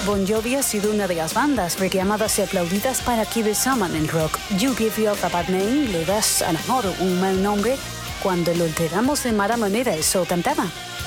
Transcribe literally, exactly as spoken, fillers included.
Bon Jovi ha sido una de las bandas reclamadas y aplaudidas para Keep It Summer en rock. You give your a bad name, le das al amor un mal nombre. Cuando lo enteramos de mala manera, eso cantaba.